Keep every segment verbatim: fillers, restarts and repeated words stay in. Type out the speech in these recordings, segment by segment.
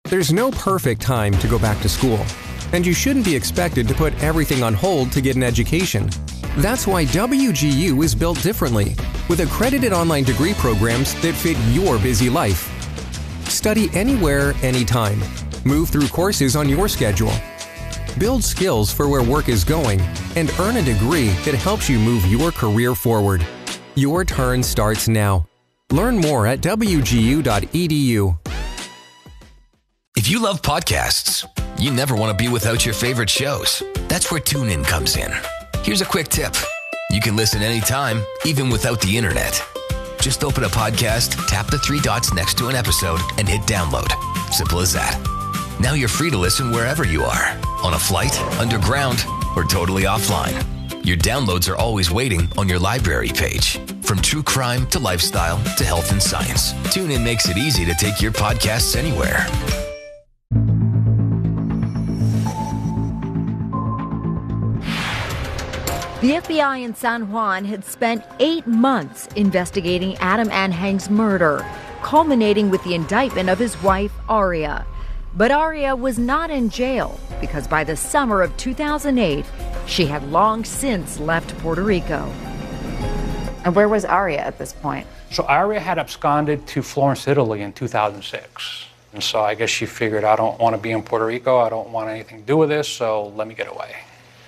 There's no perfect time to go back to school, and you shouldn't be expected to put everything on hold to get an education. That's why W G U is built differently, with accredited online degree programs that fit your busy life. Study anywhere, anytime. Move through courses on your schedule. Build skills for where work is going, and earn a degree that helps you move your career forward. Your turn starts now. Learn more at w g u dot e d u. If you love podcasts, you never want to be without your favorite shows. That's where TuneIn comes in. Here's a quick tip. You can listen anytime, even without the internet. Just open a podcast, tap the three dots next to an episode, and hit download. Simple as that. Now you're free to listen wherever you are, on a flight, underground, or totally offline. Your downloads are always waiting on your library page. From true crime to lifestyle to health and science, TuneIn makes it easy to take your podcasts anywhere. The F B I in San Juan had spent eight months investigating Adam Anhang's murder, culminating with the indictment of his wife, Aria. But Aria was not in jail because by the summer of two thousand eight, she had long since left Puerto Rico. And where was Aria at this point? So Aria had absconded to Florence, Italy in two thousand six. And so I guess she figured, I don't want to be in Puerto Rico, I don't want anything to do with this, so let me get away.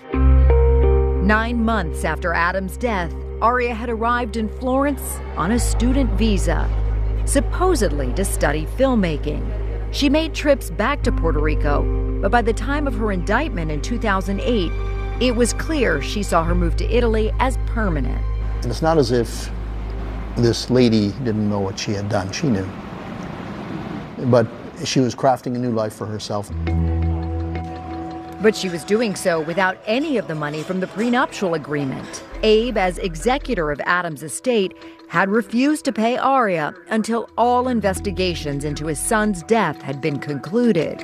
Nine months after Adam's death, Aria had arrived in Florence on a student visa, supposedly to study filmmaking. She made trips back to Puerto Rico, but by the time of her indictment in two thousand eight, it was clear she saw her move to Italy as permanent. And it's not as if this lady didn't know what she had done. She knew. But she was crafting a new life for herself. But she was doing so without any of the money from the prenuptial agreement. Abe, as executor of Adam's estate, had refused to pay Aria until all investigations into his son's death had been concluded.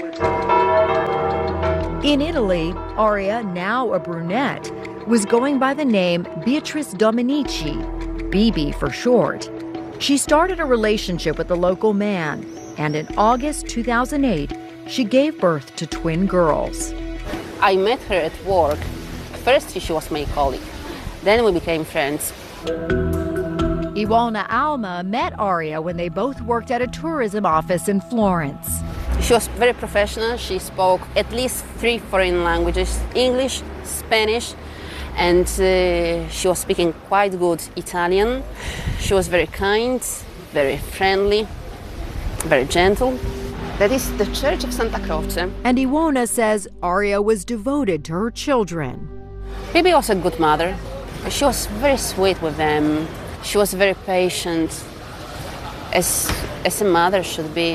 In Italy, Aria, now a brunette, was going by the name Beatrice Dominici, B B for short. She started a relationship with a local man, and in August two thousand eight, she gave birth to twin girls. I met her at work. First, she was my colleague. Then we became friends. Ioana Alma met Aria when they both worked at a tourism office in Florence. She was very professional. She spoke at least three foreign languages, English, Spanish, and uh, she was speaking quite good Italian. She was very kind, very friendly, very gentle. That is the Church of Santa Croce. And Ioana says Aria was devoted to her children. Bibi was a good mother. She was very sweet with them. She was very patient, as, as a mother should be.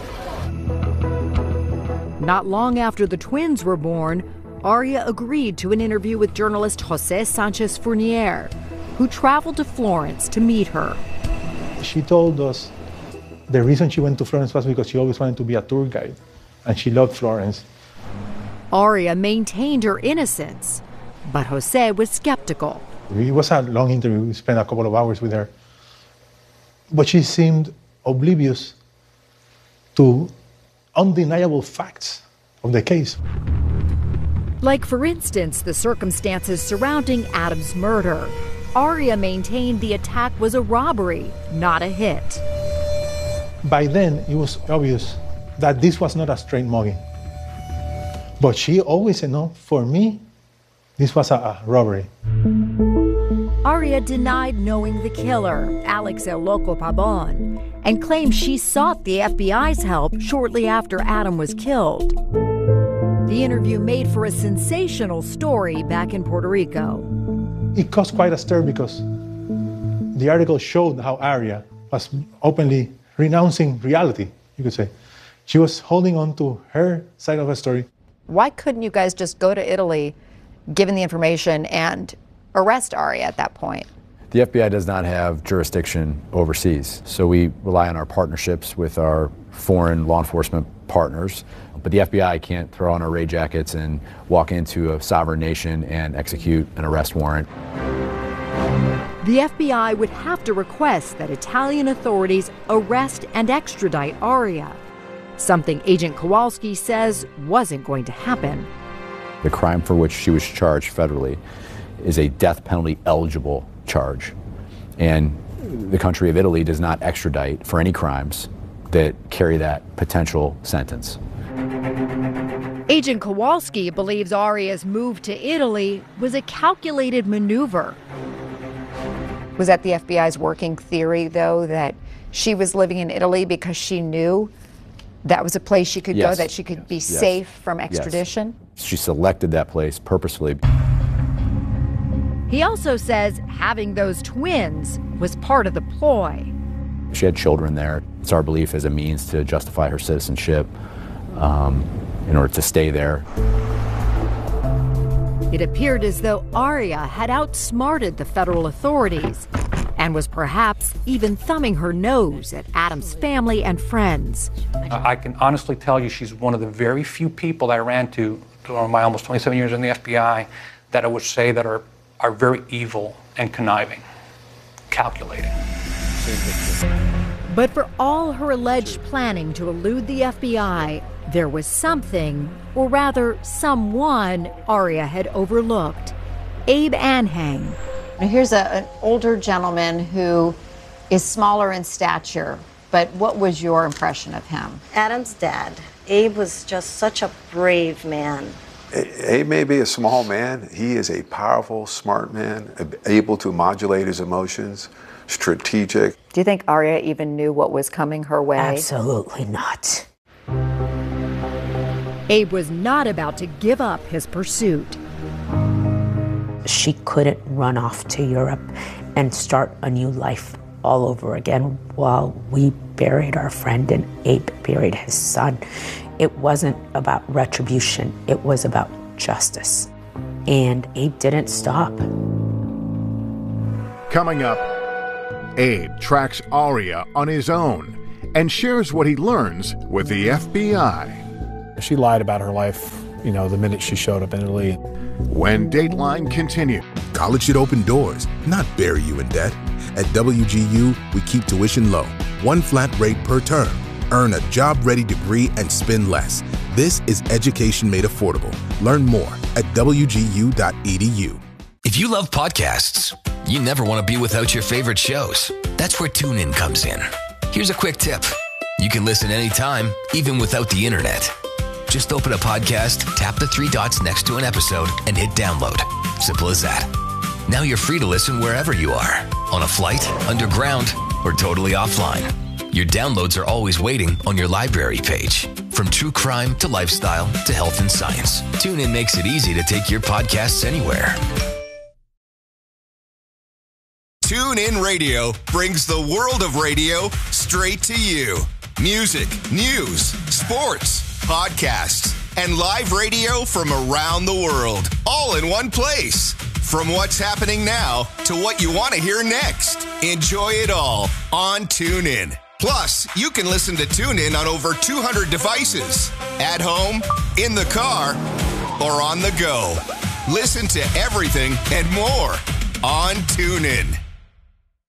Not long after the twins were born, Aria agreed to an interview with journalist Jose Sanchez Fournier, who traveled to Florence to meet her. She told us the reason she went to Florence was because she always wanted to be a tour guide, and she loved Florence. Aria maintained her innocence, but Jose was skeptical. It was a long interview. We spent a couple of hours with her. But she seemed oblivious to undeniable facts of the case. Like, for instance, the circumstances surrounding Adam's murder. Aria maintained the attack was a robbery, not a hit. By then, it was obvious that this was not a straight mugging. But she always said, no, for me, this was a, a robbery. Aria denied knowing the killer, Alex El Loco Pabon, and claimed she sought the F B I's help shortly after Adam was killed. The interview made for a sensational story back in Puerto Rico. It caused quite a stir because the article showed how Aria was openly renouncing reality, you could say. She was holding on to her side of the story. Why couldn't you guys just go to Italy, given the information, and arrest Aria at that point? The F B I does not have jurisdiction overseas, so we rely on our partnerships with our foreign law enforcement partners. But the F B I can't throw on our raid jackets and walk into a sovereign nation and execute an arrest warrant. The F B I would have to request that Italian authorities arrest and extradite Aria. something Agent Kowalski says wasn't going to happen. The crime for which she was charged federally is a death penalty eligible charge. And the country of Italy does not extradite for any crimes that carry that potential sentence. Agent Kowalski believes Aria's move to Italy was a calculated maneuver. Was that the F B I's working theory, though, that she was living in Italy because she knew that was a place she could Yes. go, that she could be Yes. safe from Yes. extradition? She selected that place purposefully. He also says having those twins was part of the ploy. She had children there. It's our belief as a means to justify her citizenship um, in order to stay there. It appeared as though Aria had outsmarted the federal authorities and was perhaps even thumbing her nose at Adam's family and friends. I can honestly tell you she's one of the very few people that I ran to during my almost twenty-seven years in the F B I that I would say that are, are very evil and conniving, calculating. But for all her alleged planning to elude the F B I, there was something, or rather someone, Aria had overlooked. Abe Anhang. Now here's a, an older gentleman who is smaller in stature, but what was your impression of him? Adam's dad. Abe was just such a brave man. Abe may be a small man. He is a powerful, smart man, able to modulate his emotions, strategic. Do you think Aria even knew what was coming her way? Absolutely not. Abe was not about to give up his pursuit. She couldn't run off to Europe and start a new life all over again while we buried our friend and Abe buried his son. It wasn't about retribution, it was about justice. And Abe didn't stop. Coming up, Abe tracks Aria on his own and shares what he learns with the F B I. She lied about her life, you know, the minute she showed up in Italy. When Dateline continues. College should open doors, not bury you in debt. At W G U, we keep tuition low, one flat rate per term. Earn a job-ready degree and spend less. This is education made affordable. Learn more at W G U dot E D U. If you love podcasts, you never want to be without your favorite shows. That's where TuneIn comes in. Here's a quick tip. You can listen anytime, even without the internet. Just open a podcast, tap the three dots next to an episode, and hit download. Simple as that. Now you're free to listen wherever you are, on a flight, underground, or totally offline. Your downloads are always waiting on your library page. From true crime to lifestyle to health and science, TuneIn makes it easy to take your podcasts anywhere. TuneIn Radio brings the world of radio straight to you. Music, news, sports, podcasts, and live radio from around the world, all in one place. From what's happening now to what you want to hear next. Enjoy it all on TuneIn. Plus, you can listen to TuneIn on over two hundred devices. At home, in the car, or on the go. Listen to everything and more on TuneIn.